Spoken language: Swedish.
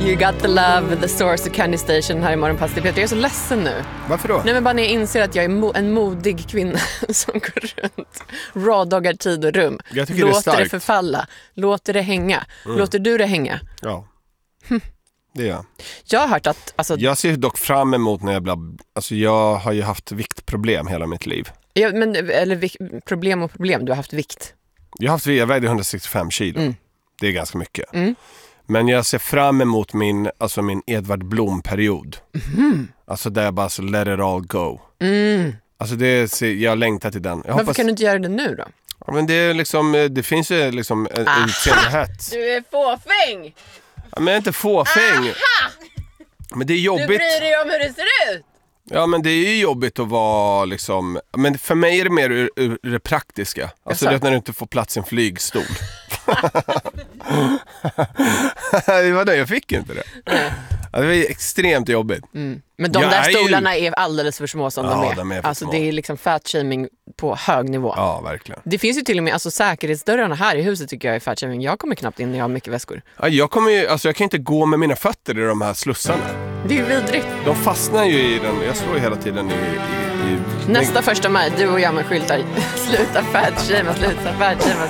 You got the love, the source, the candy station här i Morgonpasset. Peter, jag är så ledsen nu. Varför då? Nej, men bara när jag inser att jag är en modig kvinna som går runt, rådagar tid och rum. Jag tycker låter det det förfalla, låter det hänga. Låter du det hänga? Ja, det gör jag. Jag har hört att... Alltså, jag ser dock fram emot när jag blir... Alltså jag har ju haft viktproblem hela mitt liv. ja, men, eller problem, du har haft vikt. Jag vägde 165 kilo. Det är ganska mycket. Men jag ser fram emot min Edvard Blom-period. Alltså där jag bara så let it all go. Alltså jag längtar till den. Varför kan du inte göra det nu då? Ja, men det är liksom, det finns ju liksom en hett. Du är fåfäng! Ja, men jag är inte fåfäng. Men det är jobbigt. Du bryr dig om hur det ser ut. Ja, men det är ju jobbigt att vara liksom... Men för mig är det mer ur det praktiska. Alltså det är när du inte får plats i en flygstol. Det var det, jag fick inte det. Ja, det var extremt jobbigt. Men de där stolarna är alldeles för små som de är. De är för alltså små. det är liksom fatshaming på hög nivå. Ja, verkligen. Det finns ju till och med säkerhetsdörrarna här i huset tycker jag är fatshaming. Jag kommer knappt in när jag har mycket väskor. Ja, jag kan inte gå med mina fötter i de här slussarna. Det är ju vidrigt. De fastnar ju i den. Jag slår ju hela tiden i Nästa 1 maj, du och jag med skyltar. Sluta fatshaming, sluta fatshaming,